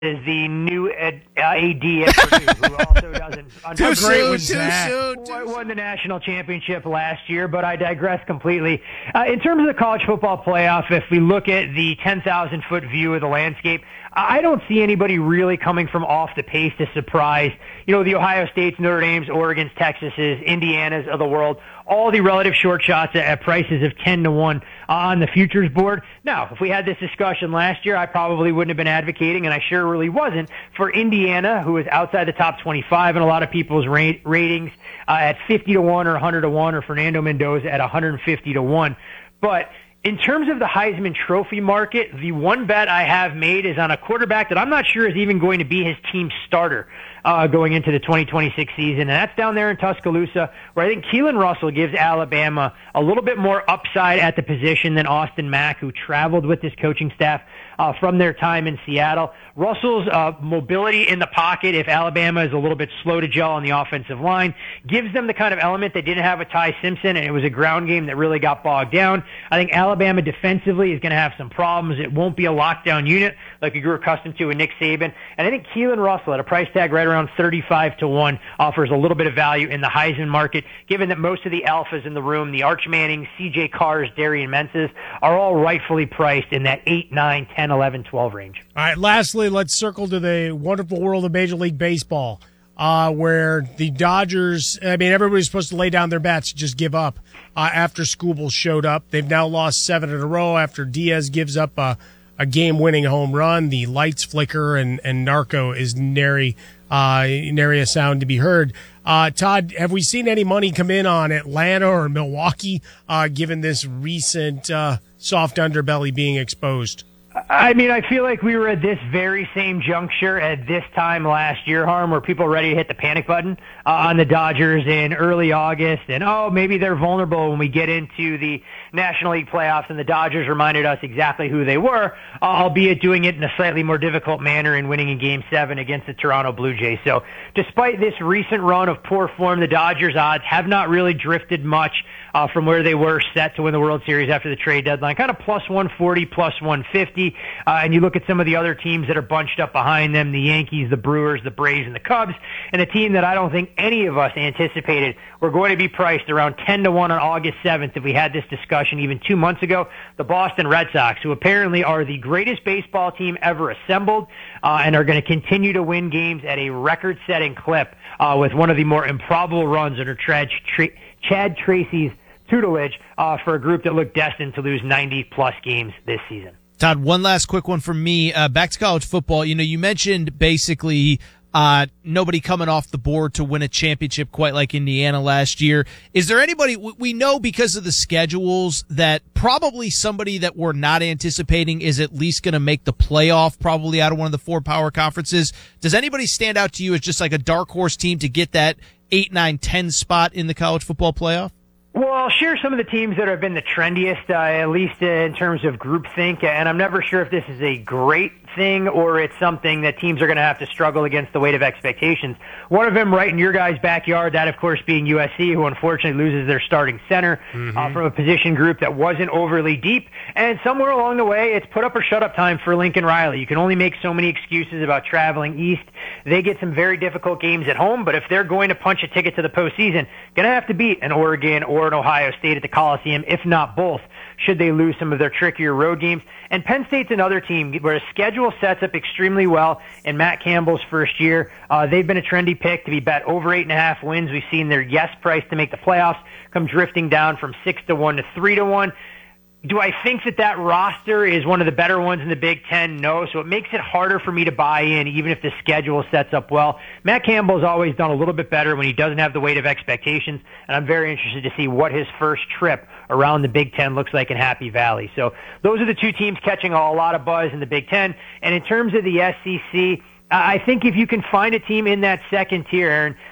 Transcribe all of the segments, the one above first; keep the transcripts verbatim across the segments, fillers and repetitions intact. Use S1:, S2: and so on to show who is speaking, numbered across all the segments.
S1: is the new ed, uh, A D at Purdue, who also doesn't.
S2: Too soon, too
S1: soon.
S2: Too
S1: Won the national championship last year, but I digress completely. Uh, in terms of the college football playoff, if we look at the ten thousand foot view of the landscape, I don't see anybody really coming from off the pace to surprise. You know, the Ohio States, Notre Dame's, Oregon's, Texas's, Indiana's of the world, all the relative short shots at, at prices of ten to one on the futures board. Now, if we had this discussion last year, I probably wouldn't have been advocating, and I sure really wasn't, for Indiana, who is outside the top twenty-five in a lot of people's rate, ratings, uh, at fifty to one or one hundred to one, or Fernando Mendoza at one hundred fifty to one. But in terms of the Heisman Trophy market, the one bet I have made is on a quarterback that I'm not sure is even going to be his team starter uh, going into the twenty twenty-six season, and that's down there in Tuscaloosa, where I think Keelan Russell gives Alabama a little bit more upside at the position than Austin Mack, who traveled with this coaching staff uh, from their time in Seattle. Russell's uh, mobility in the pocket, if Alabama is a little bit slow to gel on the offensive line, gives them the kind of element they didn't have with Ty Simpson, and it was a ground game that really got bogged down. I think Alabama defensively is going to have some problems. It won't be a lockdown unit like we grew accustomed to with Nick Saban. And I think Keelan Russell at a price tag right around thirty-five to one offers a little bit of value in the Heisman market, given that most of the alphas in the room, the Arch Mannings, C J Carrs, Darian Menses, are all rightfully priced in that eight, nine, ten, eleven, twelve range.
S2: All right, lastly, let's circle to the wonderful world of Major League Baseball, uh, where the Dodgers, I mean, everybody's supposed to lay down their bats, just give up uh, after Skubal showed up. They've now lost seven in a row after Diaz gives up a, a game-winning home run. The lights flicker, and, and Narco is nary, uh, nary a sound to be heard. Uh, Todd, have we seen any money come in on Atlanta or Milwaukee, uh, given this recent uh, soft underbelly being exposed?
S1: I mean, I feel like we were at this very same juncture at this time last year, Harm, where people were ready to hit the panic button uh, on the Dodgers in early August. And, oh, maybe they're vulnerable when we get into the National League playoffs, and the Dodgers reminded us exactly who they were, uh, albeit doing it in a slightly more difficult manner in winning in Game seven against the Toronto Blue Jays. So despite this recent run of poor form, the Dodgers' odds have not really drifted much uh, from where they were set to win the World Series after the trade deadline, kind of plus one forty, plus one fifty. Uh, and you look at some of the other teams that are bunched up behind them, the Yankees, the Brewers, the Braves, and the Cubs, and a team that I don't think any of us anticipated were going to be priced around ten to one on August seventh if we had this discussion even two months ago, the Boston Red Sox, who apparently are the greatest baseball team ever assembled uh, and are going to continue to win games at a record-setting clip uh, with one of the more improbable runs under Chad, Tra- Chad Tracy's tutelage uh, for a group that looked destined to lose ninety-plus games this season.
S3: Todd, one last quick one from me. Uh, back to college football. You know, you mentioned basically uh, nobody coming off the board to win a championship quite like Indiana last year. Is there anybody, we know because of the schedules that probably somebody that we're not anticipating is at least going to make the playoff probably out of one of the four power conferences. Does anybody stand out to you as just like a dark horse team to get that eight, nine, ten spot in the college football playoff?
S1: Well, I'll share some of the teams that have been the trendiest, uh, at least in terms of groupthink, and I'm never sure if this is a great thing or it's something that teams are going to have to struggle against the weight of expectations. One of them right in your guys' backyard, that of course being U S C, who unfortunately loses their starting center mm-hmm. uh, from a position group that wasn't overly deep, and somewhere along the way it's put up or shut up time for Lincoln Riley. You can only make so many excuses about traveling east. They get some very difficult games at home, but if they're going to punch a ticket to the postseason, going to have to beat an Oregon or an Ohio State at the Coliseum, if not both, should they lose some of their trickier road games. And Penn State's another team where the schedule sets up extremely well in Matt Campbell's first year. Uh, they've been a trendy pick to be bet over eight and a half wins. We've seen their yes price to make the playoffs come drifting down from six to one to three to one. Do I think that that roster is one of the better ones in the Big Ten? No. So it makes it harder for me to buy in, even if the schedule sets up well. Matt Campbell's always done a little bit better when he doesn't have the weight of expectations, and I'm very interested to see what his first trip around the Big Ten looks like in Happy Valley. So those are the two teams catching a lot of buzz in the Big Ten. And in terms of the S E C, I think if you can find a team in that second tier, Aaron,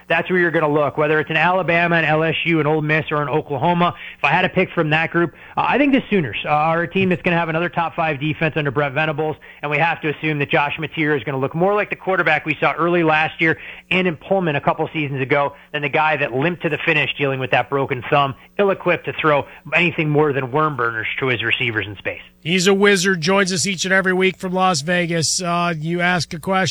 S1: that's where you're going to look, whether it's an Alabama, an L S U, an Ole Miss, or an Oklahoma. If I had to pick from that group, uh, I think the Sooners uh, are a team that's going to have another top five defense under Brent Venables, and we have to assume that Josh Mateer is going to look more like the quarterback we saw early last year and in Pullman a couple seasons ago than the guy that limped to the finish dealing with that broken thumb, ill-equipped to throw anything more than worm burners to his receivers in space.
S2: He's a wizard, joins us each and every week from Las Vegas. Uh, you ask a question.